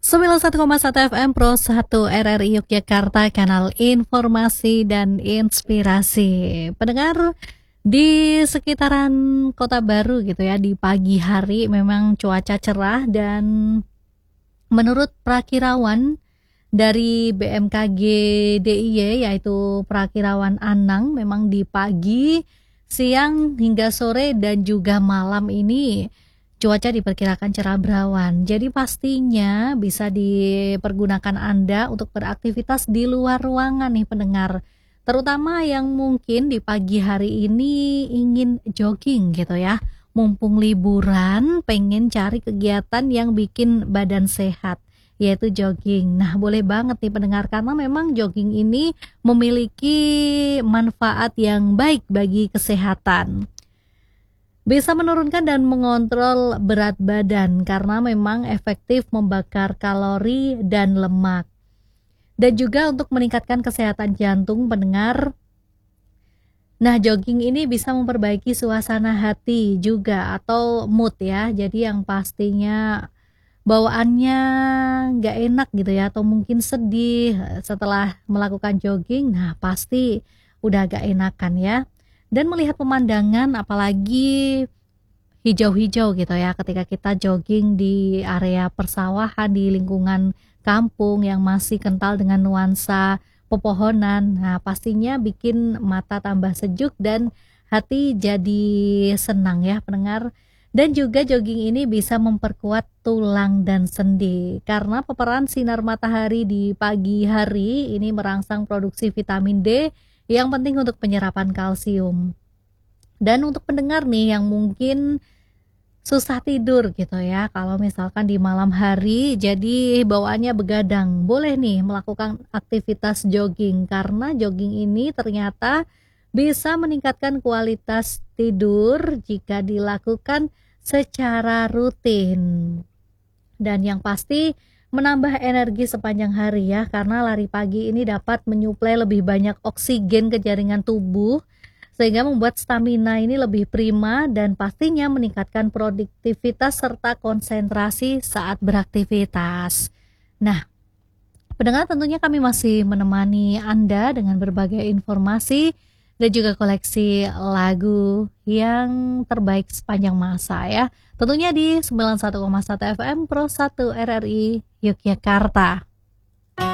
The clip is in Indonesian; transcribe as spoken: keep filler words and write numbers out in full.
sembilan puluh satu koma satu F M Pro satu R R I Yogyakarta, kanal informasi dan inspirasi. Pendengar di sekitaran Kota Baru gitu ya, di pagi hari memang cuaca cerah dan menurut Prakirawan dari B M K G D I Y yaitu Prakirawan Anang, memang di pagi, siang hingga sore dan juga malam ini cuaca diperkirakan cerah berawan. Jadi pastinya bisa dipergunakan Anda untuk beraktivitas di luar ruangan nih pendengar. Terutama yang mungkin di pagi hari ini ingin jogging gitu ya. Mumpung liburan, pengen cari kegiatan yang bikin badan sehat, yaitu jogging. Nah, boleh banget nih pendengar, karena memang jogging ini memiliki manfaat yang baik bagi kesehatan. Bisa menurunkan dan mengontrol berat badan karena memang efektif membakar kalori dan lemak. Dan juga untuk meningkatkan kesehatan jantung pendengar. Nah, jogging ini bisa memperbaiki suasana hati juga atau mood ya. Jadi yang pastinya bawaannya nggak enak gitu ya, atau mungkin sedih setelah melakukan jogging, nah pasti udah agak enakan ya. Dan melihat pemandangan apalagi hijau-hijau gitu ya ketika kita jogging di area persawahan, di lingkungan kampung yang masih kental dengan nuansa pepohonan. Nah, pastinya bikin mata tambah sejuk dan hati jadi senang ya pendengar. Dan juga jogging ini bisa memperkuat tulang dan sendi karena paparan sinar matahari di pagi hari ini merangsang produksi vitamin D yang penting untuk penyerapan kalsium. Dan untuk pendengar nih yang mungkin susah tidur gitu ya, kalau misalkan di malam hari jadi bawaannya begadang, boleh nih melakukan aktivitas jogging karena jogging ini ternyata bisa meningkatkan kualitas tidur jika dilakukan secara rutin. Dan yang pasti menambah energi sepanjang hari ya, karena lari pagi ini dapat menyuplai lebih banyak oksigen ke jaringan tubuh sehingga membuat stamina ini lebih prima dan pastinya meningkatkan produktivitas serta konsentrasi saat beraktivitas. Nah, pendengar, tentunya kami masih menemani Anda dengan berbagai informasi dan juga koleksi lagu yang terbaik sepanjang masa ya. Tentunya di sembilan puluh satu koma satu F M Pro satu R R I Yogyakarta.